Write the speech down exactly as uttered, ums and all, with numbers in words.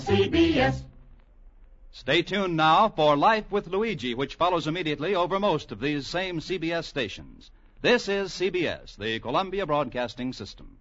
C B S. Stay tuned now for Life with Luigi, which follows immediately over most of these same C B S stations. This is C B S, the Columbia Broadcasting System.